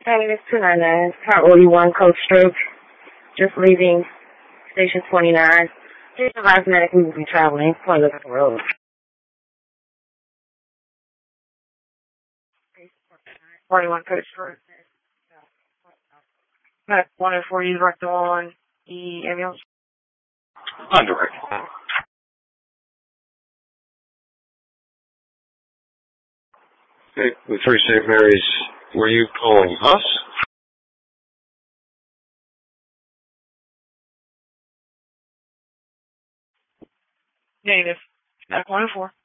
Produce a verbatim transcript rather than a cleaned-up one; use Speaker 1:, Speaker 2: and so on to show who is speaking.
Speaker 1: Hey, it's two nine nine. Priority one, Coach Stroke. Just leaving Station twenty-nine. Please advise medic we will be traveling. Please look at the road. forty-one, Coach Stroke. Medic one oh four, you direct on the ambulance.
Speaker 2: Undirect. Okay, with Three Saint Mary's, were you calling us?
Speaker 1: Negative. Medic one oh four.